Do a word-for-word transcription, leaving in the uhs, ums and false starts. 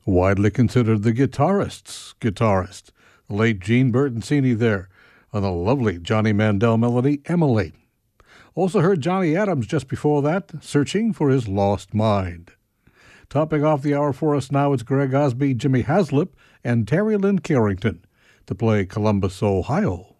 widely considered the guitarist's guitarist, the late Gene Bertoncini there, on the lovely Johnny Mandel melody, Emily. Also heard Johnny Adams just before that, Searching for His Lost Mind. Topping off the hour for us now, it's Greg Osby, Jimmy Haslip, and Terry Lynn Carrington to play Columbus, Ohio.